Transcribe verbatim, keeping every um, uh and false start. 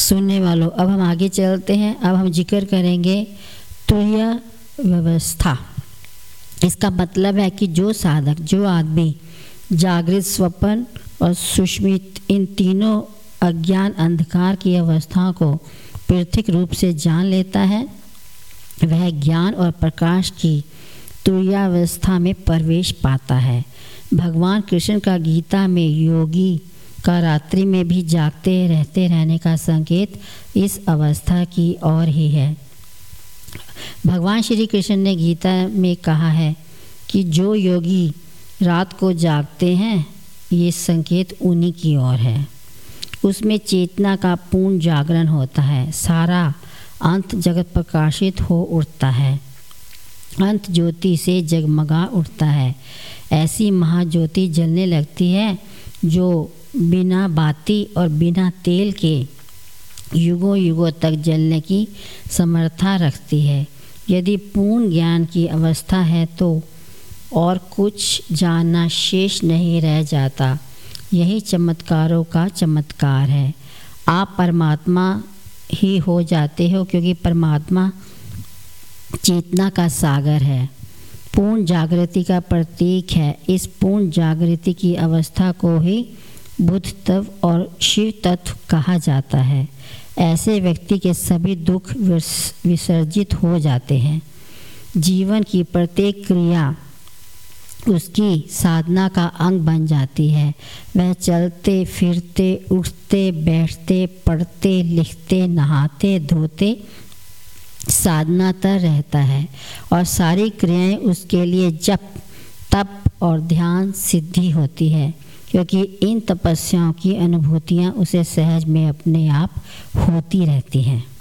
सुनने वालों, अब हम आगे चलते हैं। अब हम जिक्र करेंगे तुरीय व्यवस्था। इसका मतलब है कि जो साधक, जो आदमी जागृत, स्वप्न और सुषुप्ति, इन तीनों अज्ञान अंधकार की अवस्थाओं को पृथक रूप से जान लेता है, वह ज्ञान और प्रकाश की तुरीयावस्था में प्रवेश पाता है। भगवान कृष्ण का गीता में योगी का रात्रि में भी जागते रहते रहने का संकेत इस अवस्था की ओर ही है। भगवान श्री कृष्ण ने गीता में कहा है कि जो योगी रात को जागते हैं, ये संकेत उन्हीं की ओर है। उसमें चेतना का पूर्ण जागरण होता है, सारा अंत जगत प्रकाशित हो उठता है, अंत ज्योति से जगमगा उठता है। ऐसी महाज्योति जलने लगती है जो बिना बाती और बिना तेल के युगों युगों तक जलने की समर्था रखती है। यदि पूर्ण ज्ञान की अवस्था है तो और कुछ जानना शेष नहीं रह जाता। यही चमत्कारों का चमत्कार है। आप परमात्मा ही हो जाते हो, क्योंकि परमात्मा चेतना का सागर है, पूर्ण जागृति का प्रतीक है। इस पूर्ण जागृति की अवस्था को ही बुद्ध तत्व और शिव तत्व कहा जाता है। ऐसे व्यक्ति के सभी दुख विसर्जित हो जाते हैं। जीवन की प्रत्येक क्रिया उसकी साधना का अंग बन जाती है। वह चलते फिरते, उठते बैठते, पढ़ते लिखते, नहाते धोते साधनाता रहता है और सारी क्रियाएं उसके लिए जप, तप और ध्यान सिद्धि होती है, क्योंकि इन तपस्याओं की अनुभूतियाँ उसे सहज में अपने आप होती रहती हैं।